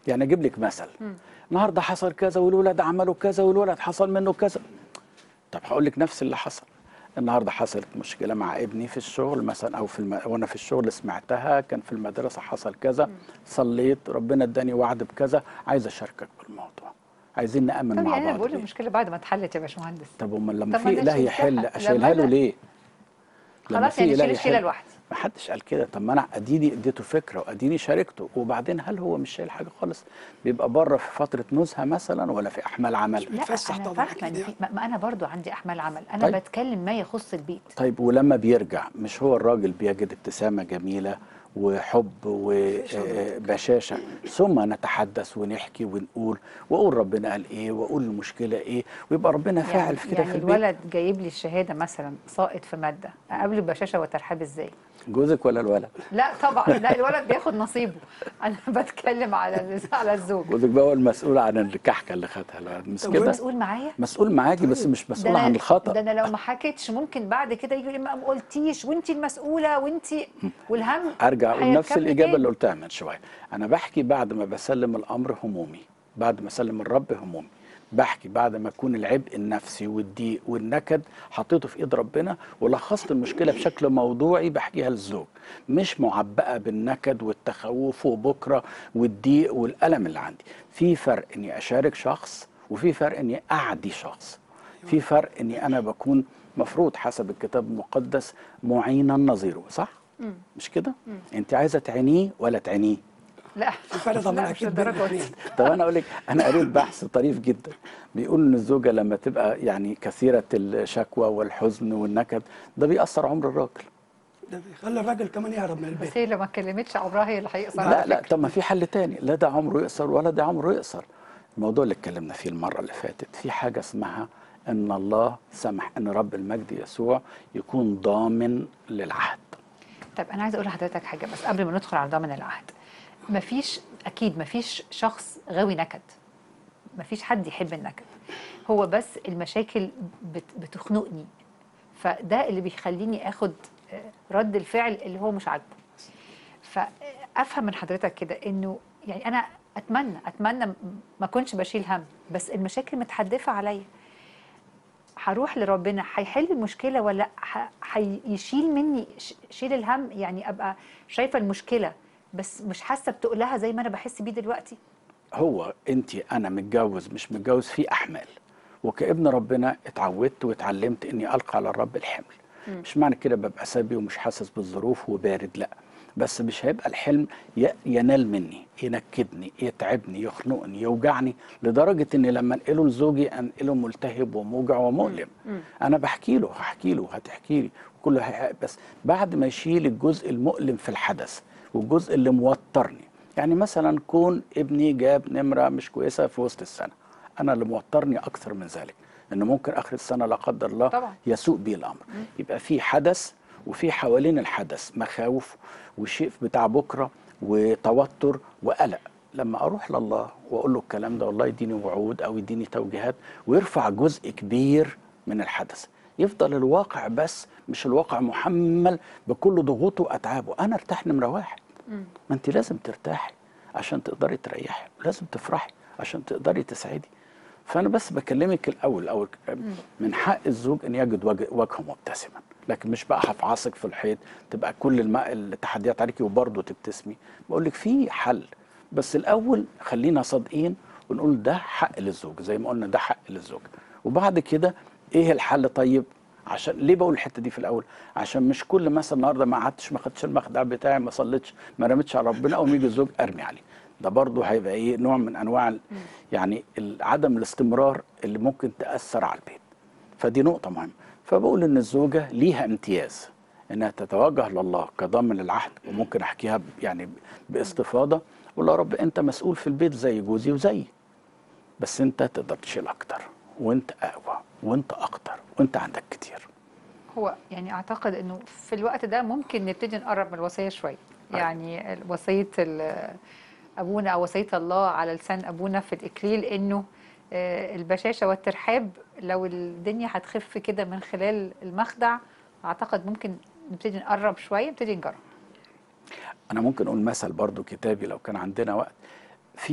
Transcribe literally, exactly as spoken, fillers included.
يعني اجيب لك مثل، النهارده حصل كذا والولاد عملوا كذا والولد حصل منه كذا. طب هقول لك نفس اللي حصل. النهارده حصلت مشكله مع ابني في الشغل مثلا، او في الم... وانا في الشغل سمعتها، كان في المدرسه حصل كذا، صليت ربنا اداني وعد بكذا، عايز اشاركك بالموضوع، عايزين نامن طب مع يعني انا بعض بقول بيه. المشكله بعد ما اتحلت يا باشمهندس. طب امال لما طب ما في انا اله يحل شلتها اشيلها لما له انا ليه؟ لما خلاص يعني في اله شيل الشيله يحل، لوحدي. ما حدش قال كده. طب ما انا اديني اديته فكره واديني شاركته، وبعدين هل هو مش شايل حاجه خالص؟ بيبقى بره في فتره نزهه مثلا ولا في احمال عمل؟ لا بيتفسح انا طبعا فاهمه اكيد ان في، يعني. ما ما انا برضو عندي احمال عمل، انا طيب. بتكلم ما يخص البيت. طيب ولما بيرجع مش هو الراجل بيجد ابتسامة جميلة وحب وبشاشة، ثم نتحدث ونحكي ونقول وأقول ربنا قال إيه وأقول المشكلة إيه، ويبقى ربنا يعني فاعل في كده في يعني البيت. الولد جايب لي الشهاده مثلا ساقط في ماده، اقابله ببشاشه وترحاب ازاي؟ جوزك ولا الولد؟ لا طبعا، لا الولد بياخد نصيبه. انا بتكلم على على الزوج. جوزك بقى هو المسؤول عن الكحكة اللي خدها الولد، مش طب مش كده؟ مسؤول معايا؟ مسؤول معاكي بس طيب. مش ده مسؤول عن انا الخطأ. ده انا لو ما حكيتش ممكن بعد كده يجي ما قلتيش وانت المسؤوله وانت، والهم ارجع اقول نفس هيركبني الاجابه اللي تاني. قلتها من شويه. انا بحكي بعد ما بسلم الامر همومي، بعد ما اسلم الرب همومي، بحكي بعد ما يكون العبء النفسي والضيق والنكد حطيته في ايد ربنا، ولخصت المشكله بشكل موضوعي بحكيها للزوج، مش معبأه بالنكد والتخوف وبكره والضيق والالم اللي عندي. في فرق اني اشارك شخص، وفي فرق اني اعدي شخص. في فرق اني انا بكون مفروض حسب الكتاب المقدس معينا نظيره، صح؟ مش كده؟ انت عايزه تعينيه ولا تعينيه؟ لا في فرق طبعا لا مش اكيد بين للدرجه دي. الاثنين. طب انا اقول لك، انا قريت بحث طريف جدا بيقول ان الزوجه لما تبقى يعني كثيره الشكوى والحزن والنكد، ده بيأثر عمر الراجل. ده بيخلي الراجل كمان يهرب من البيت. بس هي لو ما اتكلمتش عمرها هي اللي هيقصر على لا لا، فكره. طب ما في حل تاني، لا ده عمره يقصر ولا ده عمره يقصر. الموضوع اللي اتكلمنا فيه المره اللي فاتت، في حاجه اسمها ان الله سمح ان رب المجد يسوع يكون ضامن للعهد. طب انا عايزه اقول لحضرتك حاجه بس قبل ما ندخل على ضامن العهد. مفيش، اكيد مفيش شخص غاوي نكد، مفيش حد يحب النكد، هو بس المشاكل بت بتخنقني، فده اللي بيخليني اخد آه، رد الفعل اللي هو مش عاجبه. فافهم من حضرتك كده انه يعني انا اتمنى اتمنى م- ما اكونش بشيل هم، بس المشاكل متحدفه عليا، هروح لربنا هيحل المشكله ولا ح- هيشيل مني ش- شيل الهم، يعني ابقى شايفه المشكله بس مش حاسه بتقلها زي ما انا بحس بيه دلوقتي. هو انت انا متجوز مش متجوز في احمال، وكابن ربنا اتعودت واتعلمت اني القى على الرب الحمل. مش معنى كده ببقى سابي ومش حاسس بالظروف وبارد، لا، بس مش هيبقى الحلم ي- ينال مني، ينكدني، يتعبني، يخنقني، يوجعني، لدرجه اني لما انقله لزوجي انقله ملتهب وموجع ومؤلم. انا بحكي له، هحكي له، هتحكي لي، كله هي- بس بعد ما يشيل الجزء المؤلم في الحدث والجزء اللي موترني. يعني مثلا كون ابني جاب نمره مش كويسه في وسط السنه، انا اللي موترني اكثر من ذلك ان ممكن اخر السنه لا قدر الله طبعا. يسوء بيه الامر. يبقى في حدث وفي حوالين الحدث مخاوف وشيء بتاع بكره وتوتر وقلق. لما اروح لله واقول له الكلام ده، والله يديني وعود او يديني توجيهات ويرفع جزء كبير من الحدث، يفضل الواقع بس، مش الواقع محمل بكل ضغوطه واتعابه. انا ارتاح نمره واحد. ما انت لازم ترتاحي عشان تقدري تريحي، لازم تفرحي عشان تقدري تسعدي. فانا بس بكلمك الاول او من حق الزوج ان يجد وجه وجهه مبتسما، لكن مش بقى هفعصك في الحيط تبقى كل الماء التحديات عليكي وبرضه تبتسمي. بقول لك في حل، بس الاول خلينا صادقين ونقول ده حق للزوج زي ما قلنا ده حق للزوج، وبعد كده ايه الحل؟ طيب عشان ليه بقول الحته دي في الاول؟ عشان مش كل مثلا النهارده ما قعدتش ما خدتش المخدع بتاعي ما صليتش ما رميتش على ربنا او يجي الزوج ارمي عليه. ده برضه هيبقى ايه نوع من انواع ال- يعني ال- عدم الاستمرار اللي ممكن تاثر على البيت. فدي نقطه مهمه. فبقول ان الزوجه ليها امتياز انها تتوجه لله كضامن العهد، وممكن احكيها ب- يعني باستفاضه، اقول له يا رب انت مسؤول في البيت زي جوزي وزيي، بس انت تقدر تشيل اكتر وانت اقوى وانت اكتر وانت عندك كتير. هو يعني اعتقد انه في الوقت ده ممكن نبتدي نقرب من الوصيه شويه، يعني ال- وصيه ال- ابونا او وصيه الله على لسان ابونا في الاكليل انه آه، البشاشه والترحاب، لو الدنيا هتخف كده من خلال المخدع، اعتقد ممكن نبتدي نقرب شويه، نبتدي نجرب. انا ممكن اقول مثل برضو كتابي لو كان عندنا وقت.